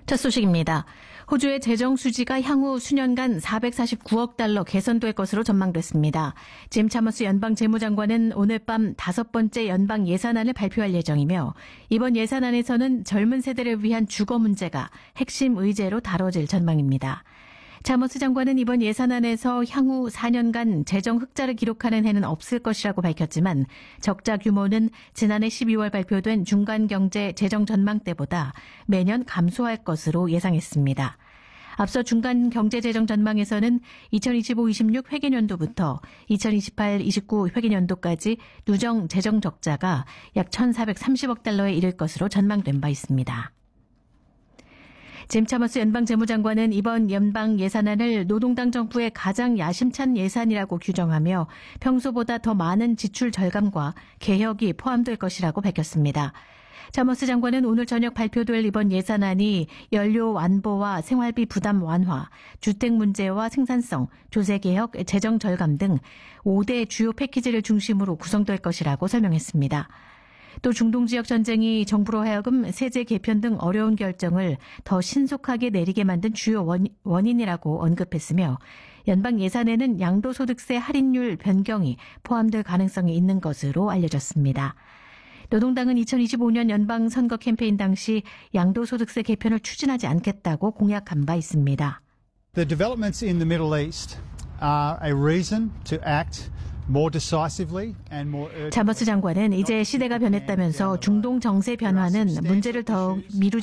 첫 소식입니다. 호주의 재정 수지가 향후 수년간 449억 달러 개선될 것으로 전망됐습니다. 짐 차머스 연방 재무장관은 오늘 밤 5번째 연방 예산안을 발표할 예정이며 이번 예산안에서는 젊은 세대를 위한 주거 문제가 핵심 의제로 다뤄질 전망입니다. 차머스 장관은 이번 예산안에서 향후 4년간 재정 흑자를 기록하는 해는 없을 것이라고 밝혔지만 적자 규모는 지난해 12월 발표된 중간경제 재정 전망 때보다 매년 감소할 것으로 예상했습니다. 앞서 중간경제재정 전망에서는 2025-26 회계년도부터 2028-29 회계년도까지 누정 재정 적자가 약 1,430억 달러에 이를 것으로 전망된 바 있습니다. 짐 차머스 연방 재무장관은 이번 연방 예산안을 노동당 정부의 가장 야심찬 예산이라고 규정하며 평소보다 더 많은 지출 절감과 개혁이 포함될 것이라고 밝혔습니다. 차머스 장관은 오늘 저녁 발표될 이번 예산안이 연료 완보와 생활비 부담 완화, 주택 문제와 생산성, 조세개혁, 재정 절감 등 5대 주요 패키지를 중심으로 구성될 것이라고 설명했습니다. 또 중동 지역 전쟁이 정부로 하여금 세제 개편 등 어려운 결정을 더 신속하게 내리게 만든 주요 원인이라고 언급했으며 연방 예산에는 양도소득세 할인율 변경이 포함될 가능성이 있는 것으로 알려졌습니다. 노동당은 2025년 연방 선거 캠페인 당시 양도소득세 개편을 추진하지 않겠다고 공약한 바 있습니다. The developments in the Middle East are a reason to act more decisively and more urgently. 차머스 장관은 이제 시대가 변했다면서 중동 정세 변화는 문제를 더 미루지